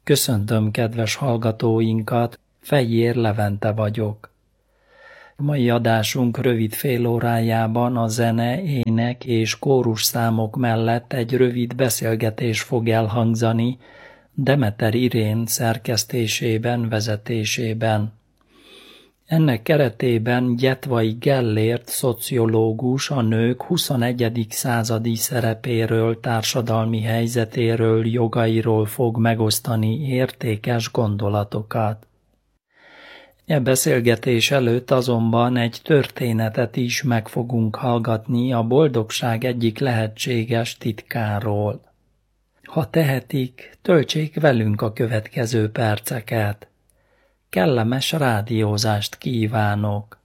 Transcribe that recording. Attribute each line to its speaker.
Speaker 1: Köszöntöm kedves hallgatóinkat, Fejér Levente vagyok. Mai adásunk rövid félórájában a zene, ének és kórus számok mellett egy rövid beszélgetés fog elhangzani Demeter Irén szerkesztésében, vezetésében. Ennek keretében Gyetvai Gellért szociológus a nők 21. századi szerepéről, társadalmi helyzetéről, jogairól fog megosztani értékes gondolatokat. E beszélgetés előtt azonban egy történetet is meg fogunk hallgatni a boldogság egyik lehetséges titkáról. Ha tehetik, töltsék velünk a következő perceket. Kellemes rádiózást kívánok!